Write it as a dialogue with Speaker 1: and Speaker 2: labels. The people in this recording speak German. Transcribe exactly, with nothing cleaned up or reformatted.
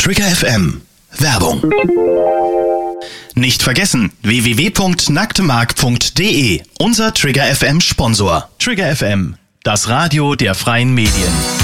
Speaker 1: Trigger F M. Werbung. Nicht vergessen, w w w punkt nacktemark punkt d e, unser Trigger F M Sponsor. Trigger F M, das Radio der freien Medien.